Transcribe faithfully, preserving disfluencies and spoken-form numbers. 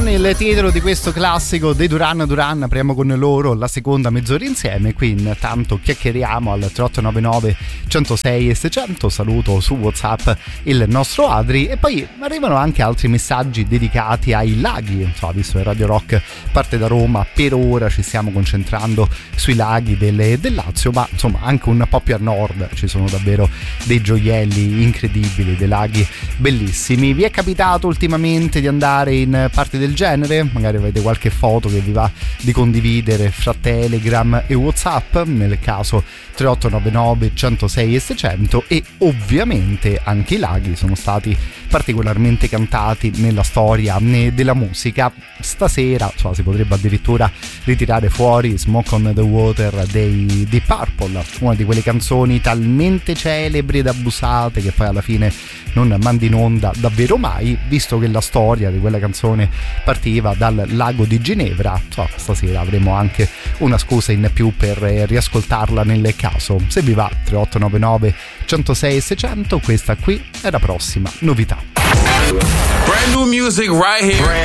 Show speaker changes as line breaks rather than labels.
Duran, il titolo di questo classico dei Duran Duran. Apriamo con loro la seconda mezz'ora insieme. Qui intanto chiacchieriamo al tre otto nove nove centosei e seicento. Saluto su WhatsApp il nostro Adri e poi arrivano anche altri messaggi dedicati ai laghi. Insomma, visto che Radio Rock parte da Roma, per ora ci stiamo concentrando sui laghi del, del Lazio, ma insomma anche un po' più a nord ci sono davvero dei gioielli incredibili, dei laghi bellissimi. Vi è capitato ultimamente di andare in parti del genere? Magari avete qualche foto che vi va di condividere fra Telegram e WhatsApp, nel caso tre otto nove nove centosei e seicento. E ovviamente anche i laghi sono stati particolarmente cantati nella storia della musica. Stasera insomma, si potrebbe addirittura ritirare fuori Smoke on the Water dei Deep Purple, una di quelle canzoni talmente celebri ed abusate che poi alla fine non manda in onda davvero mai, visto che la storia di quella canzone partiva dal lago di Ginevra. So, stasera avremo anche una scusa in più per riascoltarla nel caso. Se vi va, tre otto nove nove centosei e seicento. Questa qui è la prossima novità.
Brand new music right here.